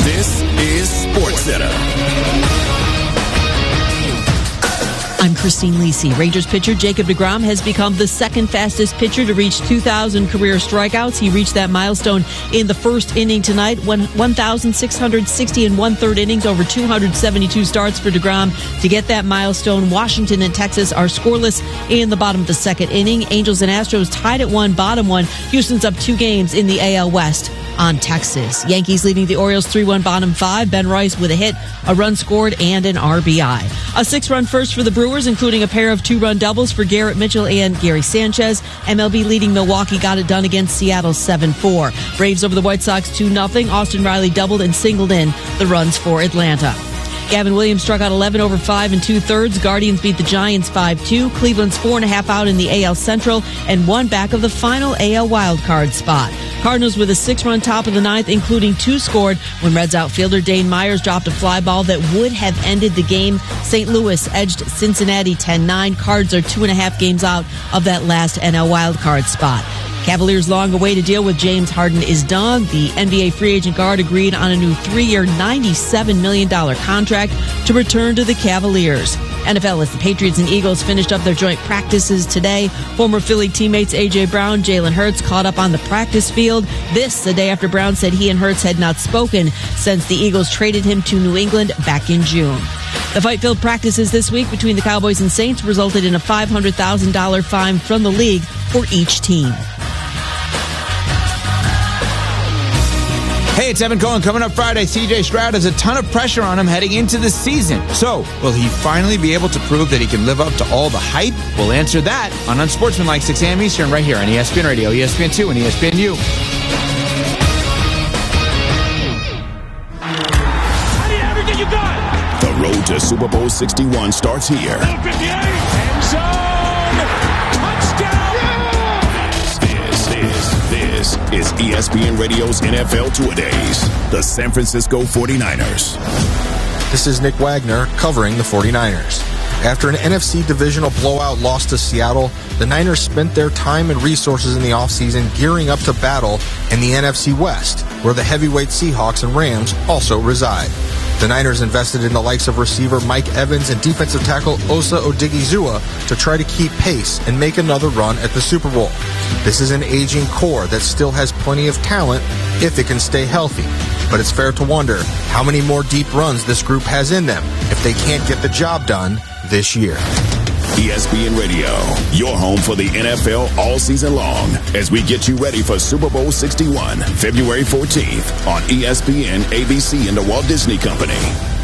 This is SportsCenter. I'm Christine Lisi. Rangers pitcher Jacob deGrom has become the second fastest pitcher to reach 2,000 career strikeouts. He reached that milestone in the first inning tonight, 1,660 and one-third innings over 272 starts for deGrom. To get that milestone, Washington and Texas are scoreless in the bottom of the second inning. Angels and Astros tied at one, bottom one. Houston's up 2 games in the AL West on Texas. Yankees leading the Orioles 3-1 bottom 5. Ben Rice with a hit, a run scored, and an RBI. A 6-run first for the Brewers, including a pair of 2-run doubles for Garrett Mitchell and Gary Sanchez. MLB leading Milwaukee got it done against Seattle 7-4. Braves over the White Sox 2-0. Austin Riley doubled and singled in the runs for Atlanta. Gavin Williams struck out 11 over 5 2/3. Guardians beat the Giants 5-2. Cleveland's 4.5 out in the AL Central and 1 back of the final AL wildcard spot. Cardinals with a 6-run top of the 9th, including 2 scored when Reds outfielder Dane Myers dropped a fly ball that would have ended the game. St. Louis edged Cincinnati 10-9. Cards are 2.5 games out of that last NL wildcard spot. Cavaliers' long-awaited deal with James Harden is done. The NBA free agent guard agreed on a new 3-year, $97 million contract to return to the Cavaliers. NFL, as the Patriots and Eagles finished up their joint practices today, former Philly teammates A.J. Brown, Jalen Hurts caught up on the practice field. This, the day after Brown said he and Hurts had not spoken since the Eagles traded him to New England back in June. The fight-filled practices this week between the Cowboys and Saints resulted in a $500,000 fine from the league for each team. Hey, it's Evan Cohen. Coming up Friday, C.J. Stroud has a ton of pressure on him heading into the season. So, will he finally be able to prove that he can live up to all the hype? We'll answer that on Unsportsmanlike 6 a.m. Eastern right here on ESPN Radio, ESPN2, and ESPNU. How do you everything you got? The road to Super Bowl 61 starts here. 58, end zone, touchdown! This is ESPN Radio's NFL Two-A-Days. The San Francisco 49ers. This is Nick Wagner covering the 49ers. After an NFC divisional blowout loss to Seattle, the Niners spent their time and resources in the offseason gearing up to battle in the NFC West, where the heavyweight Seahawks and Rams also reside. The Niners invested in the likes of receiver Mike Evans and defensive tackle Osa Odigizua to try to keep pace and make another run at the Super Bowl. This is an aging core that still has plenty of talent if it can stay healthy. But it's fair to wonder how many more deep runs this group has in them if they can't get the job done this year. ESPN Radio, your home for the NFL all season long, as we get you ready for Super Bowl 61, February 14th on ESPN, ABC, and the Walt Disney Company.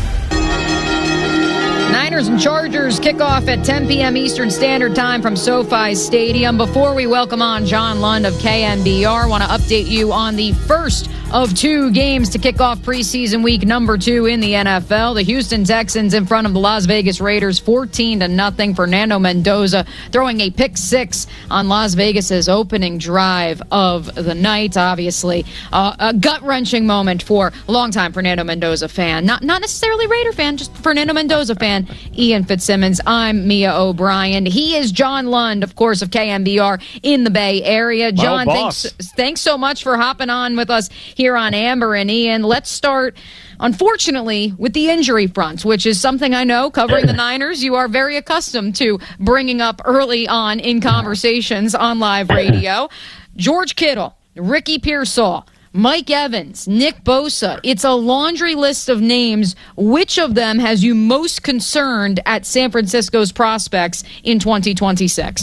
Niners and Chargers kick off at 10 p.m. Eastern Standard Time from SoFi Stadium. Before we welcome on John Lund of KNBR, I want to update you on the first of 2 games to kick off preseason week number 2 in the NFL. The Houston Texans in front of the Las Vegas Raiders 14-0. Fernando Mendoza throwing a pick 6 on Las Vegas's opening drive of the night. Obviously, a gut-wrenching moment for a longtime Fernando Mendoza fan. Not necessarily Raider fan, just Fernando Mendoza fan. Ian Fitzsimmons. I'm Mia O'Brien. He is John Lund, of course, of KNBR in the Bay Area. John, thanks so much for hopping on with us here on Amber and Ian. Let's start, unfortunately, with the injury front, which is something I know, covering the Niners, you are very accustomed to bringing up early on in conversations on live radio. George Kittle, Ricky Pearsall, Mike Evans, Nick Bosa. It's a laundry list of names. Which of them has you most concerned at San Francisco's prospects in 2026?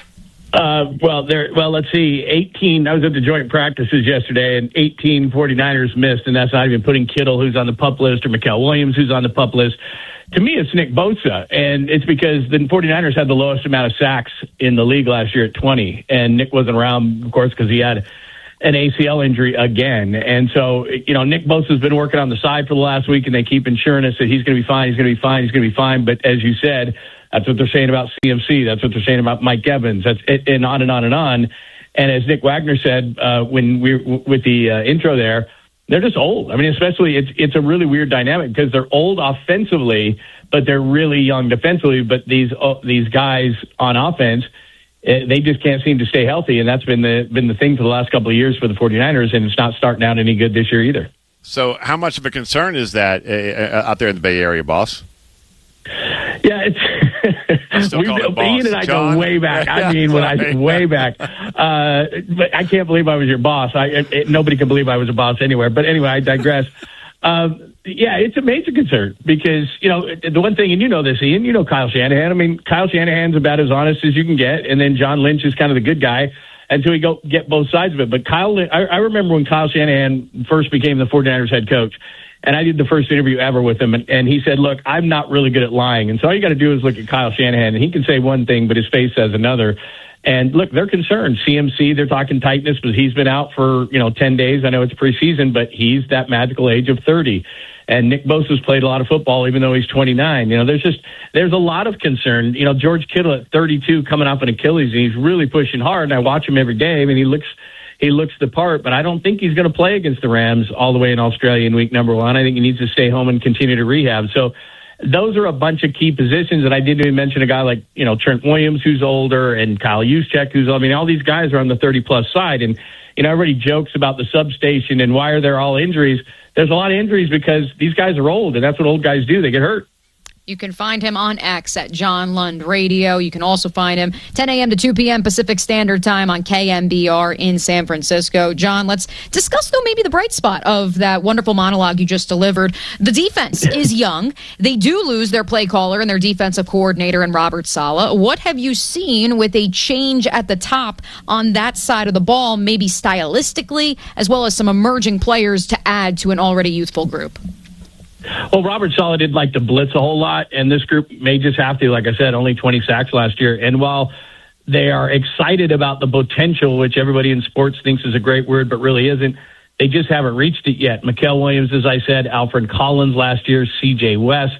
Let's see. 18. I was at the joint practices yesterday, and 18 49ers missed, and that's not even putting Kittle, who's on the PUP list, or Mikael Williams, who's on the PUP list. To me, it's Nick Bosa, and it's because the 49ers had the lowest amount of sacks in the league last year at 20, and Nick wasn't around, of course, because he had an ACL injury again. And so, Nick Bosa's been working on the side for the last week, and they keep ensuring us that he's going to be fine, he's going to be fine, he's going to be fine. But as you said, that's what they're saying about CMC. That's what they're saying about Mike Evans. That's it, and on and on and on. And as Nick Wagner said when we with the intro there, they're just old. I mean, especially it's a really weird dynamic because they're old offensively, but they're really young defensively. But these guys on offense, they just can't seem to stay healthy, and that's been the thing for the last couple of years for the 49ers, and it's not starting out any good this year either. So how much of a concern is that out there in the Bay Area, boss? Yeah, it's Ian and I go way back. Way back. But I can't believe I was your boss. Nobody can believe I was a boss anywhere. But anyway, I digress. Yeah, it's a major concern because, the one thing, and you know this, Ian, you know Kyle Shanahan. I mean, Kyle Shanahan's about as honest as you can get, and then John Lynch is kind of the good guy until we get both sides of it. But I remember when Kyle Shanahan first became the 49ers head coach, and I did the first interview ever with him, and he said, look, I'm not really good at lying. And so all you got to do is look at Kyle Shanahan, and he can say one thing, but his face says another. And look, they're concerned. CMC, they're talking tightness, but he's been out for, 10 days. I know it's preseason, but he's that magical age of 30. And Nick Bosa's played a lot of football, even though he's 29. There's a lot of concern. George Kittle at 32 coming off an Achilles, and he's really pushing hard. And I watch him every day. I mean, he looks the part, but I don't think he's going to play against the Rams all the way in Australia in week number 1. I think he needs to stay home and continue to rehab. So those are a bunch of key positions. And I didn't even mention a guy like, Trent Williams, who's older, and Kyle Juszczyk, all these guys are on the 30-plus side. And, everybody jokes about the substation and why are there all injuries. There's a lot of injuries because these guys are old, and that's what old guys do. They get hurt. You can find him on X at John Lund Radio. You can also find him 10 a.m. to 2 p.m. Pacific Standard Time on KMBR in San Francisco. John, let's discuss, though, maybe the bright spot of that wonderful monologue you just delivered. The defense is young. They do lose their play caller and their defensive coordinator in Robert Saleh. What have you seen with a change at the top on that side of the ball, maybe stylistically, as well as some emerging players to add to an already youthful group? Well, Robert Saleh did like to blitz a whole lot, and this group may just have to, like I said, only 20 sacks last year. And while they are excited about the potential, which everybody in sports thinks is a great word, but really isn't, they just haven't reached it yet. Mikael Williams, as I said, Alfred Collins last year, C.J. West,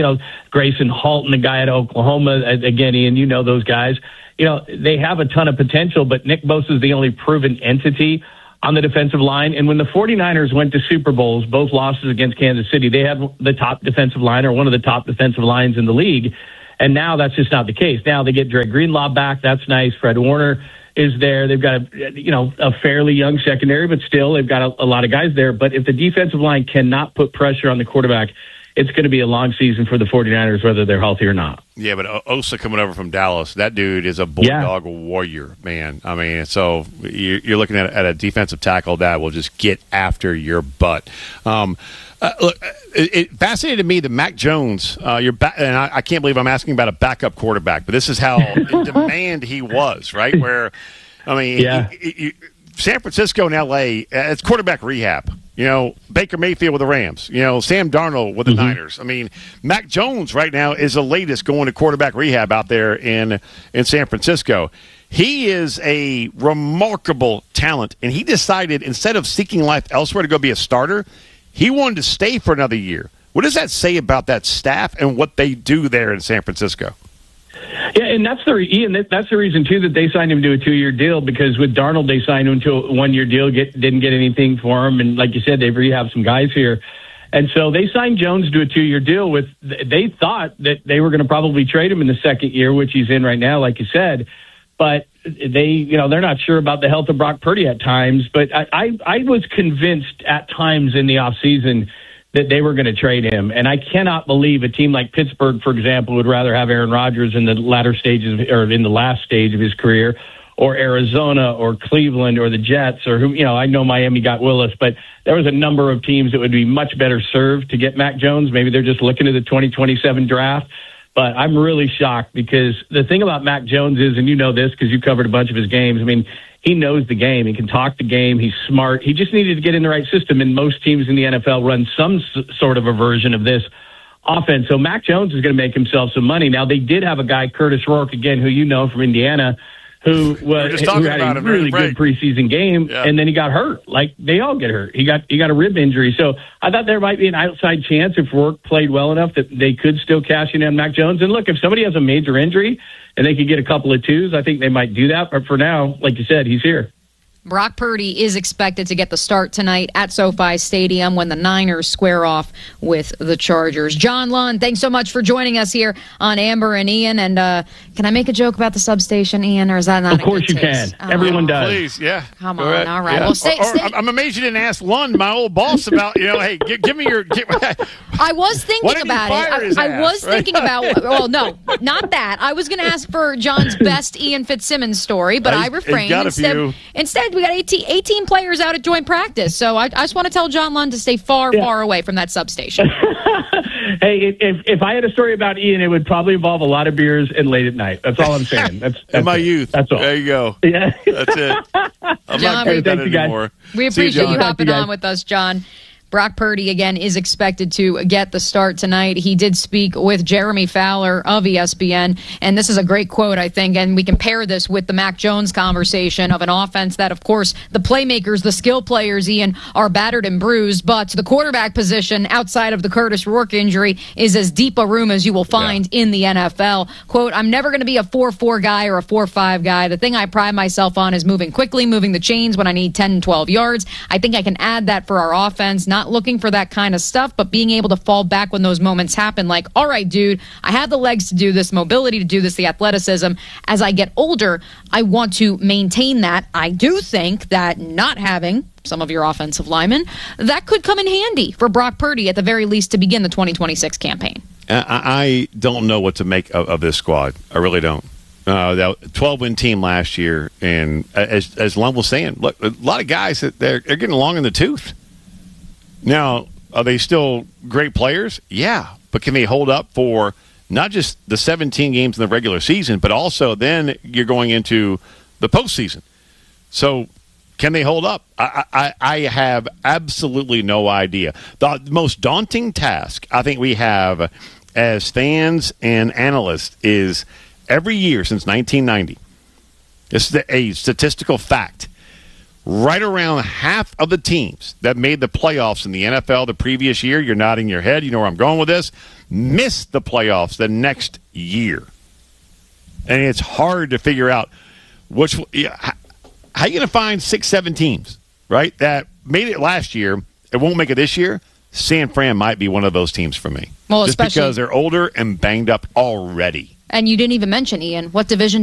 Grayson Halton, the guy at Oklahoma, again, Ian, you know those guys. They have a ton of potential, but Nick Bosa is the only proven entity on the defensive line. And when the 49ers went to Super Bowls, both losses against Kansas City, they had the top defensive line or one of the top defensive lines in the league. And now that's just not the case. Now they get Dre Greenlaw back. That's nice. Fred Warner is there. They've got a fairly young secondary, but still they've got a lot of guys there. But if the defensive line cannot put pressure on the quarterback, it's going to be a long season for the 49ers, whether they're healthy or not. Yeah, but Osa coming over from Dallas, that dude is a bulldog warrior, man. I mean, so you're looking at a defensive tackle that will just get after your butt. Look, it fascinated me that Mac Jones, and I can't believe I'm asking about a backup quarterback, but this is how in demand he was, right? Where, San Francisco and L.A., it's quarterback rehab. Baker Mayfield with the Rams. Sam Darnold with the Niners. I mean, Mac Jones right now is the latest going to quarterback rehab out there in San Francisco. He is a remarkable talent, and he decided instead of seeking life elsewhere to go be a starter, he wanted to stay for another year. What does that say about that staff and what they do there in San Francisco? Yeah, and that's the reason, too, that they signed him to a 2-year deal, because with Darnold, they signed him to a 1-year deal, didn't get anything for him. And like you said, they've rehabbed some guys here. And so they signed Jones to a 2-year deal they thought that they were going to probably trade him in the second year, which he's in right now, like you said. But they're not sure about the health of Brock Purdy at times. But I was convinced at times in the offseason that they were going to trade him. And I cannot believe a team like Pittsburgh, for example, would rather have Aaron Rodgers in the latter stages or in the last stage of his career, or Arizona or Cleveland or the Jets or I know Miami got Willis, but there was a number of teams that would be much better served to get Mac Jones. Maybe they're just looking at the 2027 draft. But I'm really shocked because the thing about Mac Jones is, and you know this because you covered a bunch of his games, I mean, he knows the game. He can talk the game. He's smart. He just needed to get in the right system, and most teams in the NFL run some sort of a version of this offense. So Mac Jones is going to make himself some money. Now, they did have a guy, Curtis Rourke, again, who you know from Indiana, who had a really good preseason game, and then he got hurt. Like they all get hurt. He got a rib injury. So I thought there might be an outside chance if Rourke played well enough that they could still cash in on Mac Jones. And look, if somebody has a major injury and they could get a couple of twos, I think they might do that. But for now, like you said, he's here. Brock Purdy is expected to get the start tonight at SoFi Stadium when the Niners square off with the Chargers. John Lund, thanks so much for joining us here on Amber and Ian. And can I make a joke about the substation, Ian, or is that not Of course you can. Everyone does. Please, yeah. Come on, all right. Yeah. Well, I'm amazed you didn't ask Lund, my old boss, about, hey, give me your... I was thinking about it. I was thinking about... Well, no, not that. I was going to ask for John's best Ian Fitzsimmons story, but I refrained. Instead, we got 18 players out at joint practice. So I just want to tell John Lund to stay far away from that substation. Hey, if I had a story about Ian, it would probably involve a lot of beers and late at night. That's all I'm saying. That's in my youth. That's all. There you go. Yeah. That's it. I'm John, not good at that anymore. We appreciate you hopping on with us, John. Brock Purdy, again, is expected to get the start tonight. He did speak with Jeremy Fowler of ESPN, and this is a great quote, I think, and we can pair this with the Mac Jones conversation of an offense that, of course, the playmakers, the skill players, Ian, are battered and bruised, but the quarterback position outside of the Curtis Rourke injury is as deep a room as you will find in the NFL. Quote, I'm never going to be a 4-4 guy or a 4-5 guy. The thing I pride myself on is moving quickly, moving the chains when I need 10 and 12 yards. I think I can add that for our offense, not looking for that kind of stuff, but being able to fall back when those moments happen. Like, all right, dude, I have the legs to do this, mobility to do this, the athleticism. As I get older, I want to maintain that. I do think that not having some of your offensive linemen, that could come in handy for Brock Purdy at the very least to begin the 2026 campaign. I don't know what to make of this squad. I really don't. That 12-win team last year, and as Lund was saying, look, a lot of guys that they're getting along in the tooth. Now, are they still great players? Yeah, but can they hold up for not just the 17 games in the regular season, but also then you're going into the postseason. So can they hold up? I have absolutely no idea. The most daunting task I think we have as fans and analysts is every year since 1990, this is a statistical fact, right around half of the teams that made the playoffs in the NFL the previous year, you're nodding your head, you know where I'm going with this, missed the playoffs the next year. And it's hard to figure out how are you going to find 6-7 teams, right, that made it last year and won't make it this year. San Fran might be one of those teams for me. Well, just because they're older and banged up already. And you didn't even mention, Ian, what division